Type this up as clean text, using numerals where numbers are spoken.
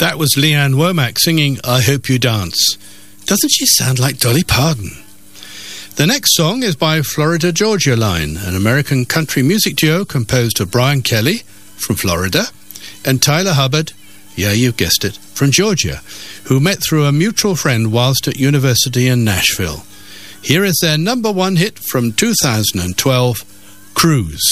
That was Leanne Womack singing I Hope You Dance. Doesn't she sound like Dolly Parton? The next song is by Florida Georgia Line, an American country music duo composed of Brian Kelly from Florida and Tyler Hubbard, yeah, you've guessed it, from Georgia, who met through a mutual friend whilst at university in Nashville. Here is their number one hit from 2012, Cruise.